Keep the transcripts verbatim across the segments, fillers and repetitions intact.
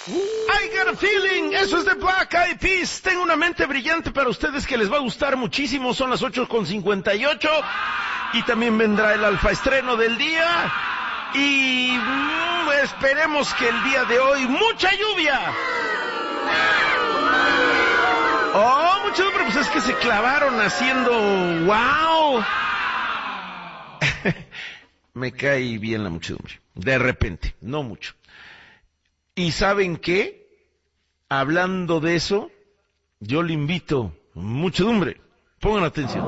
I got a feeling, eso es de Black Eyed Peas. Tengo una mente brillante para ustedes que les va a gustar muchísimo. Son las ocho con cincuenta y ocho y también vendrá el alfa estreno del día. Y mmm, esperemos que el día de hoy mucha lluvia. Oh, mucha lluvia, pues es que se clavaron haciendo wow. Me cae bien la muchedumbre, de repente, no mucho. ¿Y saben qué? Hablando de eso, yo le invito, muchedumbre, pongan atención.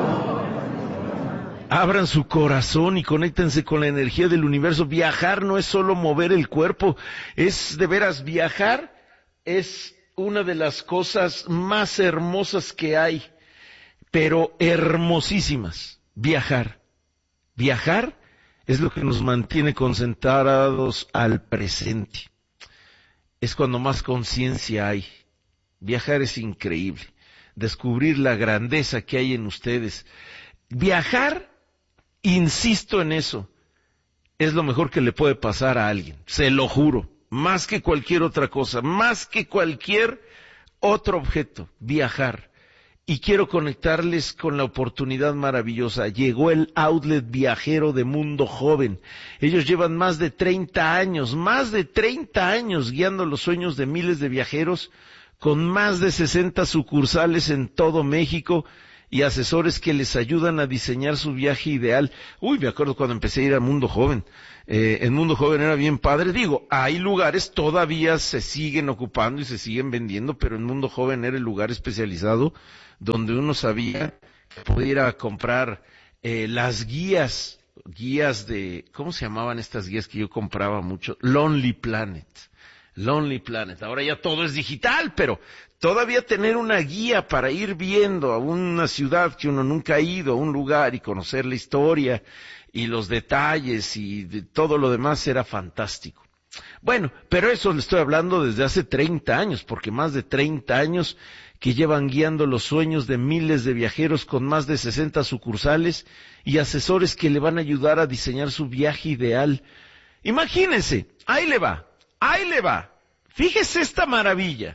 Abran su corazón y conéctense con la energía del universo. Viajar no es solo mover el cuerpo, es de veras viajar, es una de las cosas más hermosas que hay, pero hermosísimas. Viajar. Viajar es lo que nos mantiene concentrados al presente. Es cuando más conciencia hay. Viajar es increíble. Descubrir la grandeza que hay en ustedes. Viajar, insisto en eso, es lo mejor que le puede pasar a alguien. Se lo juro. Más que cualquier otra cosa. Más que cualquier otro objeto. Viajar. Y quiero conectarles con la oportunidad maravillosa. Llegó el outlet viajero de Mundo Joven. Ellos llevan más de treinta años, más de treinta años guiando los sueños de miles de viajeros, con más de sesenta sucursales en todo México y asesores que les ayudan a diseñar su viaje ideal. Uy, me acuerdo cuando empecé a ir a Mundo Joven. Eh, en Mundo Joven era bien padre. Digo, hay lugares todavía se siguen ocupando y se siguen vendiendo, pero en Mundo Joven era el lugar especializado donde uno sabía que pudiera comprar eh, las guías, guías de, ¿cómo se llamaban estas guías que yo compraba mucho? Lonely Planet, Lonely Planet. Ahora ya todo es digital, pero todavía tener una guía para ir viendo a una ciudad que uno nunca ha ido, a un lugar y conocer la historia y los detalles y de todo lo demás era fantástico. Bueno, pero eso le estoy hablando desde hace treinta años, porque más de treinta años que llevan guiando los sueños de miles de viajeros con más de sesenta sucursales y asesores que le van a ayudar a diseñar su viaje ideal. Imagínense, ahí le va, ahí le va. Fíjese esta maravilla.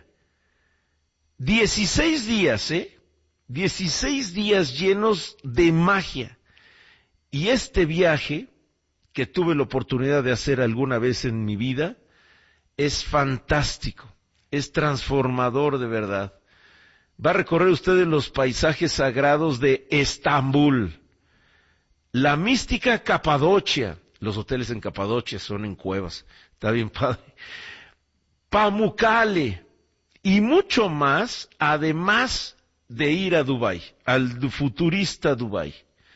dieciséis días, ¿eh? dieciséis días llenos de magia. Y este viaje, que tuve la oportunidad de hacer alguna vez en mi vida, es fantástico, es transformador de verdad. Va a recorrer ustedes los paisajes sagrados de Estambul, la mística Capadocia, los hoteles en Capadocia son en cuevas, está bien padre, Pamukkale y mucho más, además de ir a Dubái, al futurista Dubái.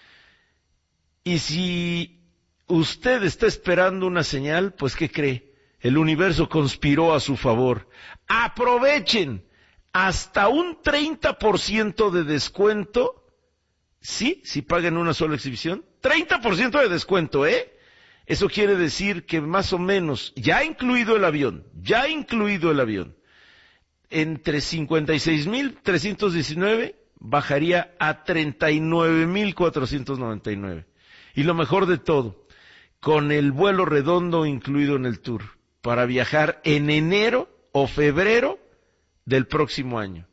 Y si usted está esperando una señal, pues ¿qué cree? El universo conspiró a su favor. Aprovechen hasta un treinta por ciento de descuento, sí, si pagan una sola exhibición, treinta por ciento de descuento, ¿eh? Eso quiere decir que más o menos, ya incluido el avión, ya incluido el avión, entre cincuenta y seis mil trescientos diecinueve bajaría a treinta y nueve mil cuatrocientos noventa y nueve. Y lo mejor de todo, con el vuelo redondo incluido en el tour, para viajar en enero o febrero del próximo año.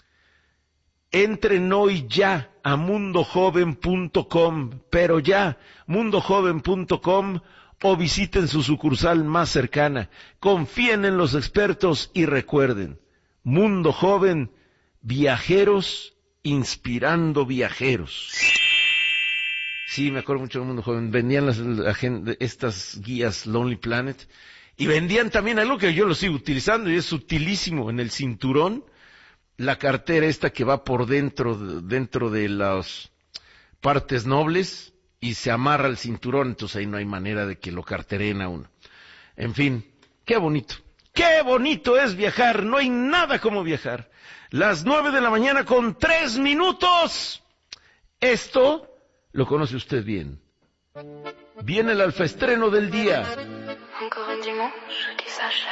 Entren hoy ya a mundo joven punto com, pero ya, mundo joven punto com, o visiten su sucursal más cercana. Confíen en los expertos y recuerden, Mundo Joven, viajeros inspirando viajeros. Sí, me acuerdo mucho del Mundo Joven. Vendían las, la gente, estas guías Lonely Planet y vendían también algo que yo lo sigo utilizando y es utilísimo en el cinturón, la cartera esta que va por dentro, dentro de las partes nobles y se amarra al cinturón, entonces ahí no hay manera de que lo carteren a uno. En fin, qué bonito. ¡Qué bonito es viajar! No hay nada como viajar. Las nueve de la mañana con tres minutos. Esto lo conoce usted bien. Viene el alfa estreno del día.